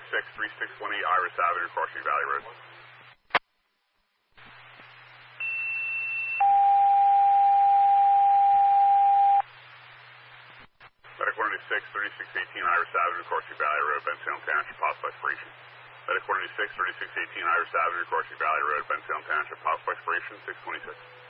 3620 Iris Avenue, Crossing Valley Road. Medic 126, 3618 Iris Avenue, Crossing Valley Road, Bensalem Township, possible expiration. Medic 126, 3618 Iris Avenue, Crossing Valley Road, Bensalem Township, possible expiration 626.